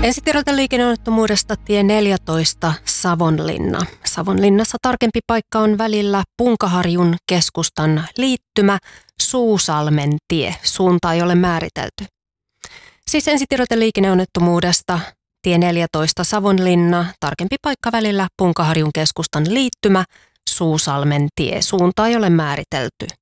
Ensitiedote liikenneonnettomuudesta tie 14 Savonlinna. Savonlinnassa tarkempi paikka on välillä Punkaharjun keskustan liittymä Suusalmen tie. Suunta ei ole määritelty. Siis ensitiedote liikenneonnettomuudesta tie 14 Savonlinna. Tarkempi paikka välillä Punkaharjun keskustan liittymä Suusalmen tie. Suunta ei ole määritelty.